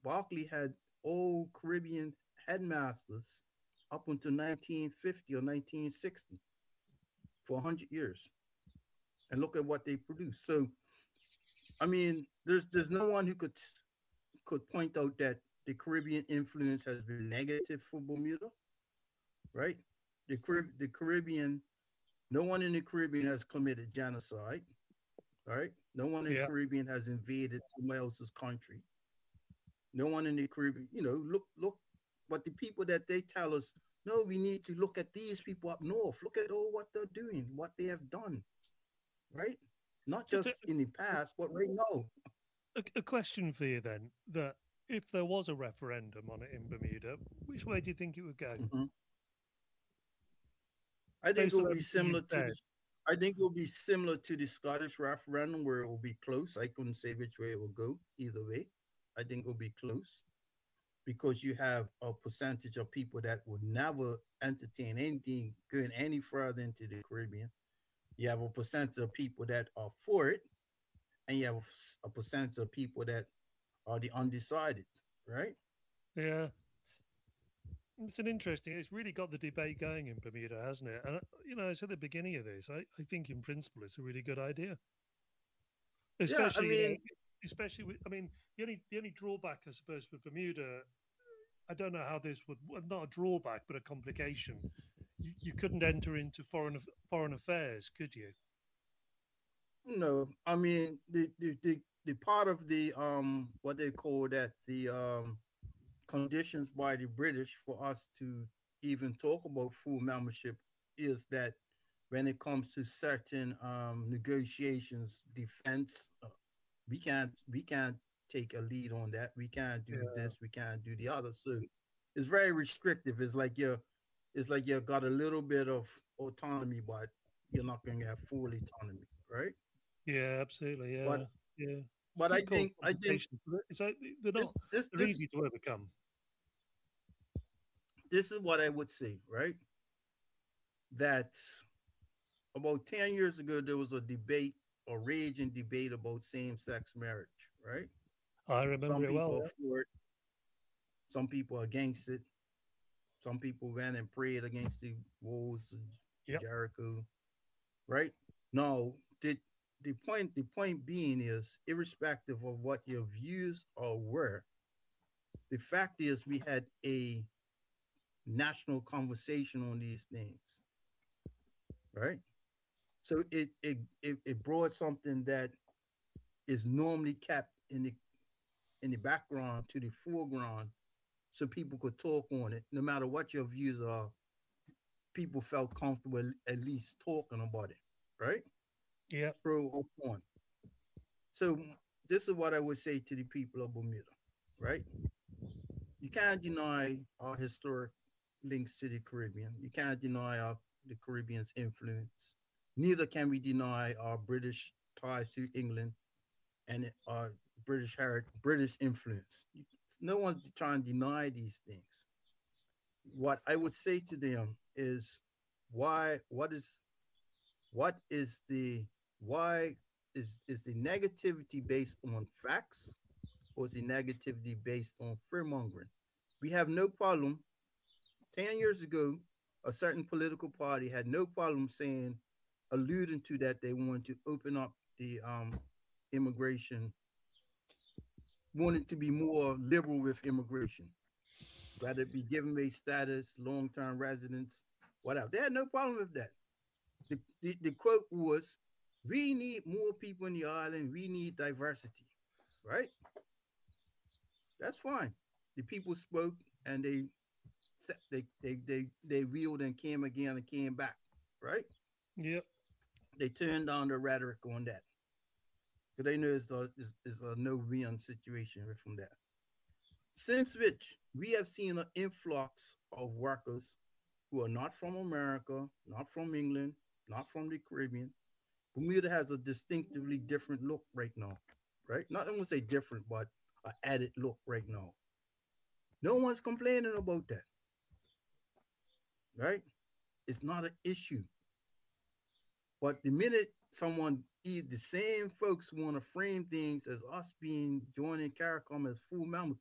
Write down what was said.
Berkeley had old Caribbean headmasters up until 1950 or 1960 for 100 years. And look at what they produced. So, I mean, there's no one who could point out that the Caribbean influence has been negative for Bermuda, right? The Caribbean, no one in the Caribbean has committed genocide, right? No one in the Yeah. Caribbean has invaded somebody else's country. No one in the Caribbean, look, but the people that they tell us, no, we need to look at these people up north. Look at all what they're doing, what they have done, right? Not Just just in the past, but right now. a question for you then: that if there was a referendum on it in Bermuda, which way do you think it would go? Mhm. I think it Based on will be everything similar you've to said. the. I think it will be similar to the Scottish referendum where it will be close. I couldn't say which way it will go either way. I think it will be close because you have a percentage of people that would never entertain anything going any further into the Caribbean. You have a percentage of people that are for it, and you have a percentage of people that are the undecided, right? Yeah, it's an interesting. It's really got the debate going in Bermuda, hasn't it? And it's at the beginning of this. I think in principle it's a really good idea, Yeah, I especially mean, especially with. I mean, the only drawback I suppose for Bermuda, I don't know how this would, well, not a drawback but a complication. You couldn't enter into foreign affairs, could you? no, I mean the part of the what they call that the conditions by the British for us to even talk about full membership is that when it comes to certain negotiations, defense, we can't take a lead on that. We can't do Yeah, this. We can't do the other. So it's very restrictive. It's like you got a little bit of autonomy, but you're not going to have full autonomy, right? yeah, absolutely, But yeah, yeah. It but I could cause think I think complications, but it's like they're this not this they're this easy to overcome. this is what I would say, right? That about 10 years ago there was a debate, a raging debate about same-sex marriage, right? I remember Some it well. people are Yeah. for it, some people are against it. Some people went and prayed against the walls of Yep. Jericho, right? No, the point being is, irrespective of what your views or were, the fact is we had a national conversation on these things, right? So it brought something that is normally kept in the background to the foreground, so people could talk on it. No matter what your views are, people felt comfortable at least talking about it, right? Yep. Pro or con. So this is what I would say to the people of Bermuda, right? You can't deny our historic links to the Caribbean. You can't deny the Caribbean's influence. Neither can we deny our British ties to England and our British influence. No one's trying to deny these things. What I would say to them is, why? What is the why is the negativity based on facts, or is the negativity based on fear mongering? We have no problem. 10 years ago, a certain political party had no problem saying, alluding to that they wanted to open up the immigration, wanted to be more liberal with immigration, whether it be given based status, long term residence, whatever. They had no problem with that. The quote was, we need more people in the island, we need diversity, right? That's fine. The people spoke, and they wheeled and came again and came back, right? Yep. They turned down the rhetoric on that because they know it's a no win situation from that. Since which we have seen an influx of workers who are not from America, not from England, not from the Caribbean. Bermuda has a distinctively different look right now, right? Not, I won't say different, but an added look right now. No one's complaining about that, right? It's not an issue. But the minute the same folks want to frame things as us being joining CARICOM as full members,